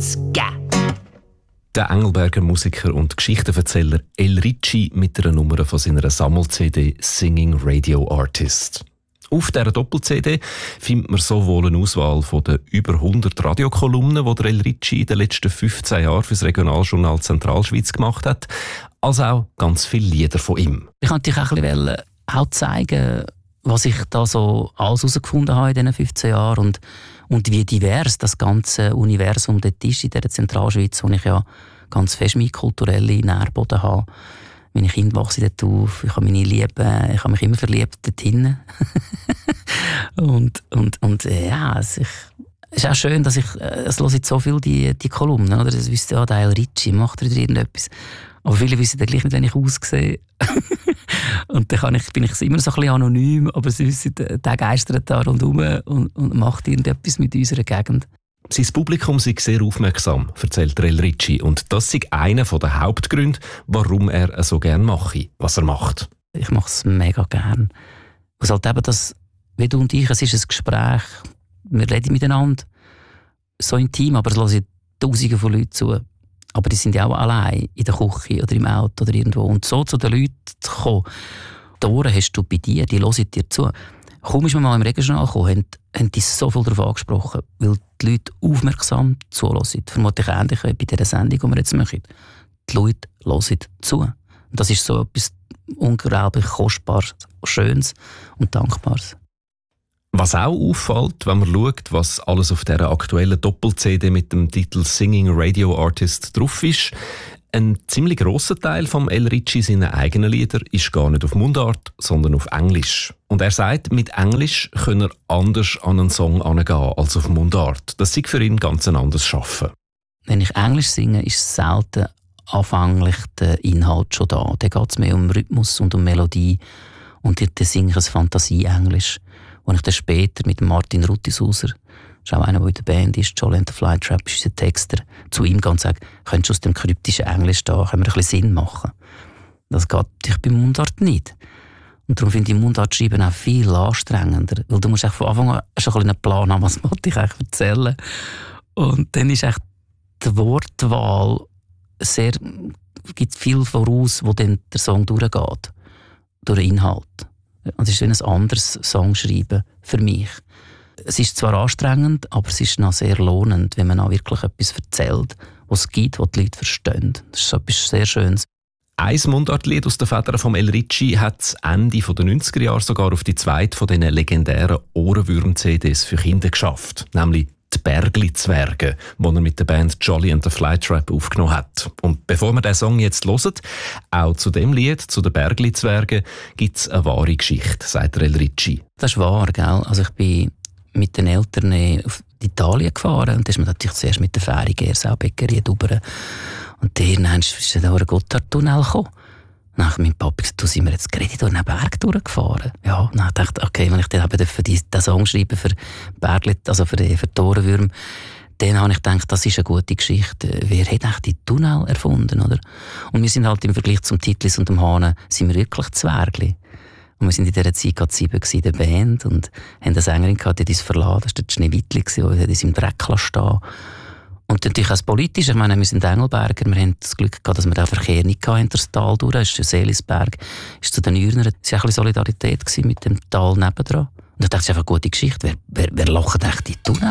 Hits gegeben. Der Engelberger Musiker und Geschichtenverzähler El Ricci mit einer Nummer von seiner Sammel-CD «Singing Radio Artist». Auf dieser Doppel-CD findet man sowohl eine Auswahl von den über 100 Radiokolumnen, die der El Ricci in den letzten 15 Jahren für das Regionaljournal Zentralschweiz gemacht hat, als auch ganz viele Lieder von ihm. Ich wollte dich auch ein bisschen auch zeigen, was ich da so alles herausgefunden habe in diesen 15 Jahren und wie divers das ganze Universum dort ist in dieser Zentralschweiz, wo ich ja ganz fest meinen kulturellen Nährboden habe. Meine Kinder wachsen dort auf, ich habe meine Liebe, ich habe mich immer verliebt dort hinten. und ja, es ist auch schön, dass es höre jetzt so viel die Kolumnen, oder? Das wüsste ja, der El Ricci, macht er wieder irgendetwas. Aber viele wissen dann gleich nicht, wenn ich aussehe. Und dann bin ich immer so ein bisschen anonym, aber sie wissen, der geistert da rundherum und macht irgendetwas mit unserer Gegend. Sein Publikum sei sehr aufmerksam, erzählt El Ricci. Und das sei einer der Hauptgründe, warum er so gerne mache, was er macht. Ich mache es mega gern. Es halt eben das, wie du und ich, es ist ein Gespräch, wir reden miteinander, so intim, aber es hören Tausende von Leuten zu. Aber die sind ja auch allein in der Küche oder im Auto oder irgendwo. Und so zu den Leuten zu kommen, die Ohren hast du bei dir, die hören dir zu. Kaum ist man mal im Regional gekommen, haben die so viel darauf angesprochen, weil die Leute aufmerksam zuhören. Vermutlich ähnlich wie bei dieser Sendung, die wir jetzt machen. Die Leute hören zu. Und das ist so etwas unglaublich Kostbares, Schönes und Dankbares. Was auch auffällt, wenn man schaut, was alles auf dieser aktuellen Doppel-CD mit dem Titel «Singing Radio Artist» drauf ist, ein ziemlich grosser Teil vom El Ricci seiner eigenen Lieder ist gar nicht auf Mundart, sondern auf Englisch. Und er sagt, mit Englisch könne er anders an einen Song herangehen als auf Mundart. Das sei für ihn ganz ein anderes Schaffen. Wenn ich Englisch singe, ist selten anfänglich der Inhalt schon da. Da geht es mehr um Rhythmus und um Melodie. Und dann singe ich ein Fantasie-Englisch. Und ich dann später mit Martin Ruttishauser, das ist auch einer, der in der Band ist, Jolly and the Flytrap, ist unser Texter, zu ihm gehen und sagen, könntest du aus dem kryptischen Englisch da, können wir ein bisschen Sinn machen? Das geht natürlich beim Mundart nicht. Und darum finde ich Mundart schreiben auch viel anstrengender, weil du musst von Anfang an schon einen Plan haben, was wollte ich eigentlich erzählen. Und dann ist echt die Wortwahl gibt viel voraus, wo dann der Song durchgeht, durch den Inhalt. Und es ist wie ein anderes Songschreiben für mich. Es ist zwar anstrengend, aber es ist noch sehr lohnend, wenn man auch wirklich etwas erzählt, was es gibt, was die Leute verstehen. Das ist etwas sehr Schönes. Ein Mundartlied aus den Federn von El Ricci hat das Ende der 90er Jahre sogar auf die zweite von diesen legendären Ohrenwürm-CDs für Kinder geschafft, nämlich «Die Bergli-Zwerge», die er mit der Band Jolly and the Flytrap aufgenommen hat. Und bevor wir diesen Song jetzt hören, auch zu dem Lied, zu den Bergli-Zwergen, gibt es eine wahre Geschichte, sagt El Ricci. Das ist wahr, gell? Also ich bin mit den Eltern auf Italien gefahren und da ist man natürlich zuerst mit der Fähre Gersau-Bäckerei drüber. Und dann ist dann durch den Gotthardtunnel gekommen. Dann hat mein Papa gesagt, sind wir jetzt gerade durch einen Berg durchgefahren? Ja, dann dachte ich, okay, wenn ich dann eben diesen Song schreibe für Bergli, also für die Ohrenwürmer, dann habe ich gedacht, das ist eine gute Geschichte. Wer hat eigentlich die Tunnel erfunden, oder? Und wir sind halt im Vergleich zum Titlis und dem Hahn, sind wir wirklich Zwergli. Und wir sind in dieser Zeit gerade 7 in der Band und haben eine Sängerin gehabt, die hat uns verlassen. Das war der Schneewittli, die hat uns im Dreck stehen. Und natürlich auch das Politische. Ich meine, wir sind Engelberger, wir haben das Glück gehabt, dass wir den Verkehr nicht hatten, hinter das Tal durch. Es ist ein Seelisberg, ist zu den Ürner. Es war ein bisschen Solidarität mit dem Tal nebendran. Und ich dachte, das ist einfach eine gute Geschichte. Wer lacht echt die Tunnel?